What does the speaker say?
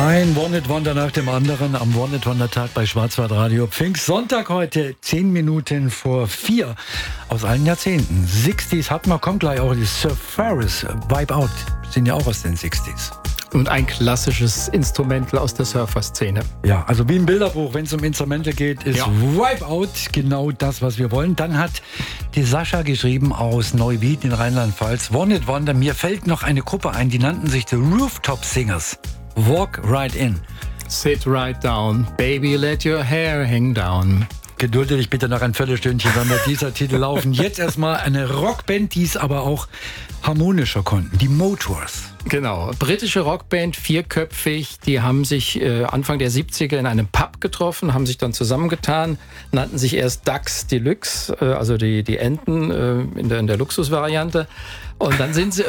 Ein One-Hit-Wonder nach dem anderen am One-Hit-Wonder-Tag bei Schwarzwaldradio. Pfingstsonntag heute, 10 Minuten vor 4. Aus allen Jahrzehnten. 60s hat man, kommt gleich auch die Sir Ferris, Wipe Out, sind ja auch aus den 60s. Und ein klassisches Instrumental aus der Surfer-Szene. Ja, also wie im Bilderbuch, wenn es um Instrumente geht, ist Wipe Out genau das, was wir wollen. Dann hat die Sascha geschrieben aus Neuwied in Rheinland-Pfalz. One-Hit-Wonder, mir fällt noch eine Gruppe ein, die nannten sich The Rooftop Singers. Walk right in. Sit right down, baby, let your hair hang down. Gedulde dich bitte noch ein Viertelstündchen, dann wird dieser Titel laufen. Jetzt erstmal eine Rockband, die es aber auch harmonischer konnten. Die Motors. Genau, britische Rockband, vierköpfig. Die haben sich Anfang der 70er in einem Pub getroffen, haben sich dann zusammengetan, nannten sich erst Ducks Deluxe, also die Enten in der Luxusvariante. Und dann sind sie